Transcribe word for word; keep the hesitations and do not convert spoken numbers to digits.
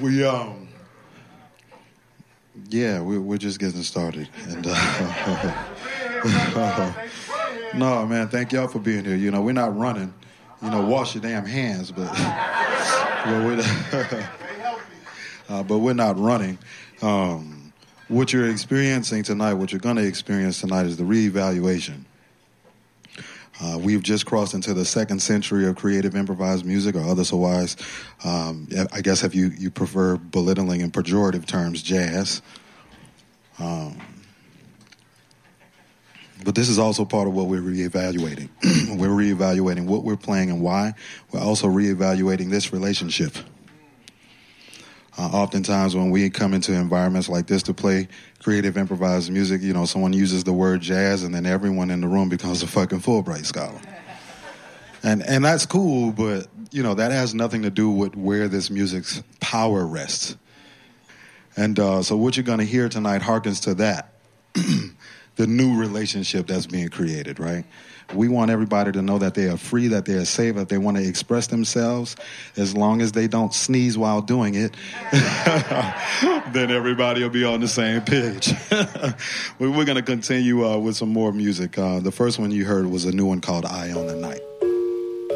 We um, yeah, we, we're just getting started, and uh, no, man, thank y'all for being here. You know, we're not running. You know, wash your damn hands, but but we're, uh, but we're not running. Um, what you're experiencing tonight, what you're going to experience tonight, is the reevaluation. Uh, we've just crossed into the second century of creative improvised music, or otherwise, um, I guess if you, you prefer belittling and pejorative terms, jazz. Um, but this is also part of what we're reevaluating. We're reevaluating what we're playing and why. We're also reevaluating this relationship. Uh, oftentimes when we come into environments like this to play creative improvised music, you know, someone uses the word jazz and then everyone in the room becomes a fucking Fulbright scholar. And and that's cool, but, you know, that has nothing to do with where this music's power rests. And uh, so what you're going to hear tonight harkens to that, the new relationship that's being created, right? We want everybody to know that they are free, that they are safe, that they want to express themselves. As long as they don't sneeze while doing it, then everybody will be on the same page. We're going to continue uh, with some more music. Uh, the first one you heard was a new one called Eye on the Night.